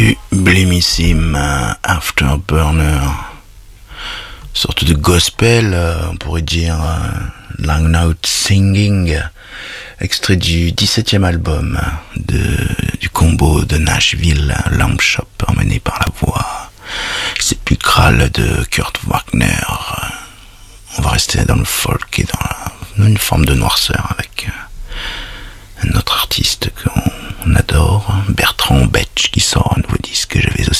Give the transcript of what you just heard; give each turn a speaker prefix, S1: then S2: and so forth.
S1: du blimissime Afterburner, sorte de gospel, on pourrait dire Long Note Singing, extrait du 17e album du combo de Nashville, Lamb Shop, emmené par la voix sépulcrale de Kurt Wagner. On va rester dans le folk et dans une forme de noirceur avec un autre artiste qu'on adore, Bertrand Betch, qui sort un nouveau disque que j'avais aussi